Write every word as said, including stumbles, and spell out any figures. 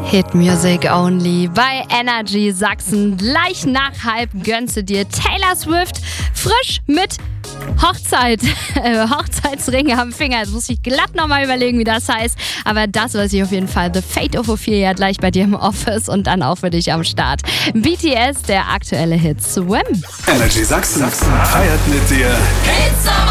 Hit Music Only bei Energy Sachsen. Gleich nach halb gönnst du dir Taylor Swift frisch mit Hochzeit, äh, Hochzeitsringe am Finger. Jetzt muss ich glatt nochmal überlegen, wie das heißt. Aber das weiß ich auf jeden Fall. The Fate of Ophelia gleich bei dir im Office und dann auch für dich am Start. B T S, der aktuelle Hit Swim. Energy Sachsen feiert mit dir.